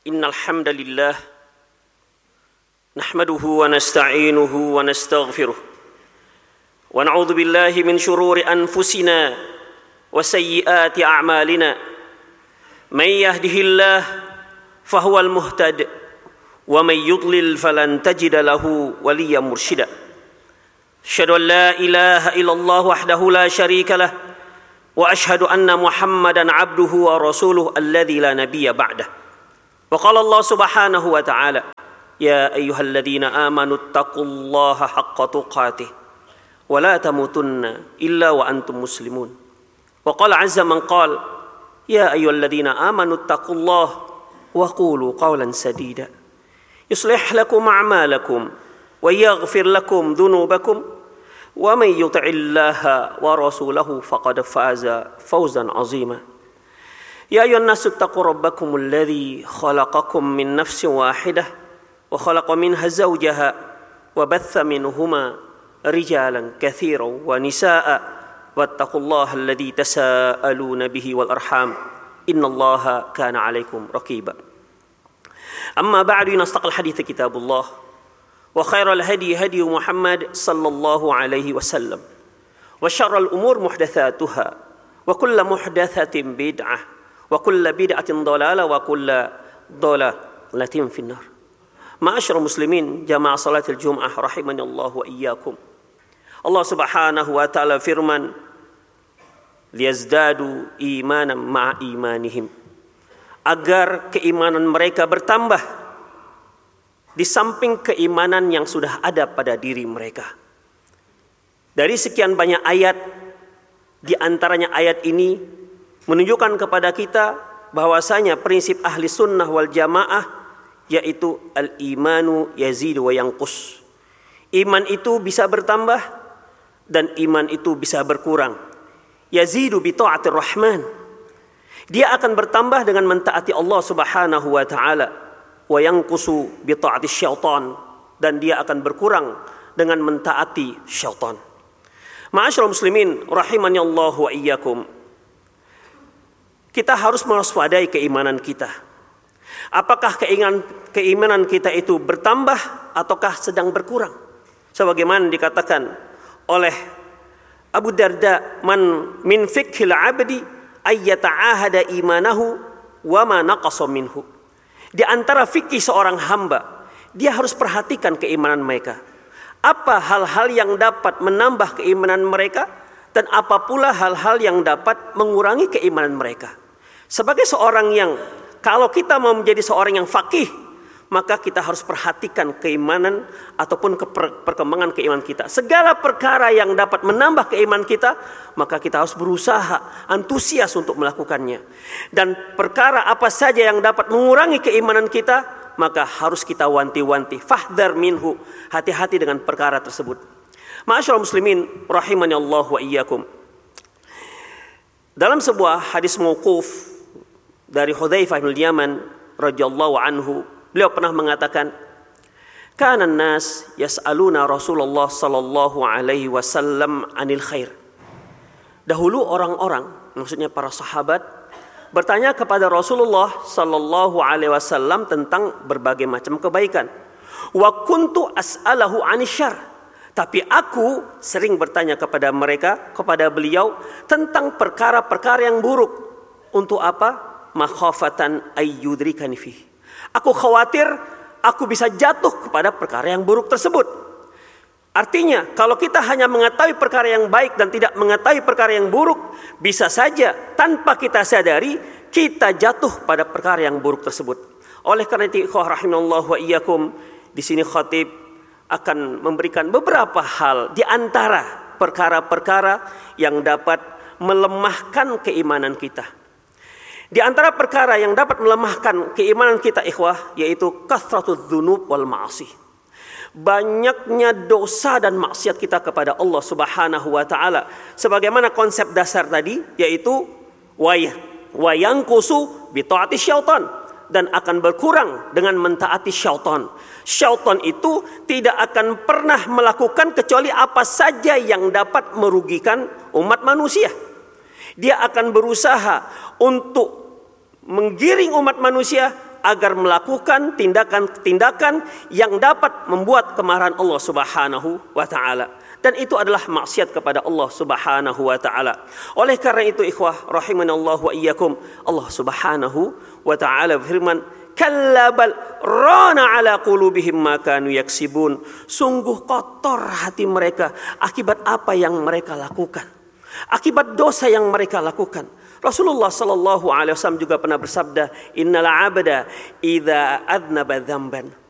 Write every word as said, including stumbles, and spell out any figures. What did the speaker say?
Innal hamdalillah nahmaduhu wa nasta'inuhu wa nastaghfiruh wa na'udzu billahi min shururi anfusina wa sayyiati a'malina may yahdihillah fahuwal muhtad wa may yudlil falan tajida lahu waliyyan mursyida. Asyhadu an la ilaha illallah wahdahu la syarika lah wa asyhadu anna Muhammadan abduhu wa rasuluhu alladzi la nabiyya ba'dah. Wa qala Allah subhanahu wa ta'ala ya ayyuhalladzina amanu taqullaha haqqa tuqatih wa la tamutunna illa wa antum muslimun. Wa qala azza man qala ya ayyuhalladzina amanu taqullaha wa qulu qawlan sadida yuslih lakum a'malakum wa yaghfir lakum dhunubakum wa man yuti'illaha wa rasulahu faqad faza fawzan 'azima. Ya ayyuhan nasu taqu rabbakumul ladzi khalaqakum min nafsin wahidah wa khalaqa minha zawjaha wa batha minhuma rijalan katsiran wa nisaa'a wattaqullaha alladzi tasaaluna bihi wal arham innallaha kana 'alaikum raqiba. Amma ba'du, nastaqil hadits kitabullah wa khairal hadi hadi Muhammad sallallahu alaihi wasallam wa syarrul umur muhdatsatuha wa kullu muhdatsatin bid'ah wa kullu bid'atin dhalalah wa kullu dhalalatin finnar. Ma'asyiral muslimin jamaah salatul Jum'ah rahimani Allah wa iyyakum. Allah Subhanahu wa taala firman, liyazdadu imanan ma'a imanihim, agar keimanan mereka bertambah di samping keimanan yang sudah ada pada diri mereka. Dari sekian banyak ayat, di antaranya ayat ini menunjukkan kepada kita bahwasanya prinsip ahli sunnah wal jamaah yaitu al-imanu yazidu wa yanqus. Iman itu bisa bertambah dan iman itu bisa berkurang. Yazidu bi ta'atir rahman. Dia akan bertambah dengan mentaati Allah Subhanahu wa taala. Wa yanqusu bi ta'ati syaitan, dan dia akan berkurang dengan mentaati syaitan. Ma'asyiral muslimin rahimani Allah wa iyyakum. Kita harus mewaspadai keimanan kita. Apakah keinginan, keimanan kita itu bertambah ataukah sedang berkurang? Sebagaimana dikatakan oleh Abu Darda, man min fiqhil abdi ayyata'ahada imanahu wa ma naqasa minhu. Di antara fikih seorang hamba, dia harus perhatikan keimanan mereka. Apa hal-hal yang dapat menambah keimanan mereka dan apa pula hal-hal yang dapat mengurangi keimanan mereka. Sebagai seorang yang, kalau kita mau menjadi seorang yang faqih, maka kita harus perhatikan keimanan ataupun perkembangan keimanan kita. Segala perkara yang dapat menambah keimanan kita, maka kita harus berusaha antusias untuk melakukannya. Dan perkara apa saja yang dapat mengurangi keimanan kita, maka harus kita wanti-wanti. Fahdhar minhu, hati-hati dengan perkara tersebut. Ma'asyiral muslimin rahimani Allah wa iyyakum. Dalam sebuah hadis mauquf dari Hudzaifah bin Yaman radhiyallahu anhu, beliau pernah mengatakan, kana an-nas yas'aluna Rasulullah sallallahu alaihi wasallam 'anil khair. Dahulu orang-orang, maksudnya para sahabat, bertanya kepada Rasulullah sallallahu alaihi wasallam tentang berbagai macam kebaikan. Wa kuntu as'alahu 'anil syarr. Tapi aku sering bertanya kepada mereka, kepada beliau tentang perkara-perkara yang buruk. Untuk apa? Makhafatan ayyudrikani fihi. Aku khawatir aku bisa jatuh kepada perkara yang buruk tersebut. Artinya, kalau kita hanya mengetahui perkara yang baik dan tidak mengetahui perkara yang buruk, bisa saja tanpa kita sadari kita jatuh pada perkara yang buruk tersebut. Oleh karena itu, ikhwah rahimallahu wa iyyakum, di sini khatib akan memberikan beberapa hal di antara perkara-perkara yang dapat melemahkan keimanan kita. Di antara perkara yang dapat melemahkan keimanan kita, ikhwah, yaitu kathratudz dzunub wal ma'asi. Banyaknya dosa dan maksiat kita kepada Allah Subhanahu wa taala. Sebagaimana konsep dasar tadi, yaitu wa yanqusu bi ta'ati syaitan, dan akan berkurang dengan mentaati syaitan. Syaitan itu tidak akan pernah melakukan kecuali apa saja yang dapat merugikan umat manusia. Dia akan berusaha untuk menggiring umat manusia agar melakukan tindakan-tindakan yang dapat membuat kemarahan Allah Subhanahu wa taala. Dan itu adalah maksiat kepada Allah Subhanahu wa taala. Oleh karena itu ikhwah rahimanallahu wa iyyakum, Allah Subhanahu wa taala berfirman, "Kalla bal rana ala qulubihim ma kanu yaksibun." Sungguh kotor hati mereka akibat apa yang mereka lakukan. Akibat dosa yang mereka lakukan. Rasulullah sallallahu alaihi wasallam juga pernah bersabda, "Innal 'abda idza adnaba dzamban